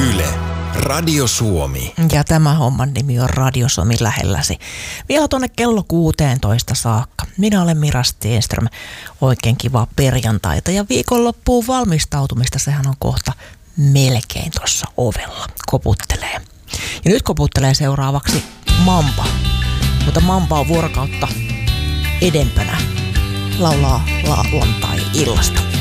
Yle, Radio Suomi. Ja tämä homman nimi on Radio Suomi lähelläsi. Vielä tuonne kello 16 saakka. Minä olen Mira Stenström. Oikein kivaa perjantaita ja viikonloppuun valmistautumista. Sehän on kohta melkein tuossa ovella. Koputtelee. Ja nyt koputtelee seuraavaksi Mampa. Mutta Mampa on vuorokautta edempänä. Laulaa lauantai-illasta.